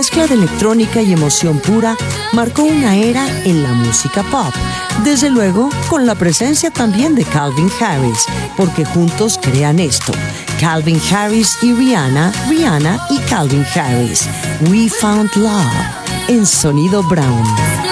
mezcla de electrónica y emoción pura marcó una era en la música pop. Desde luego, con la presencia también de Calvin Harris, porque juntos crean esto. Calvin Harris y Rihanna, Rihanna y Calvin Harris. We Found Love, en Sonido Brown.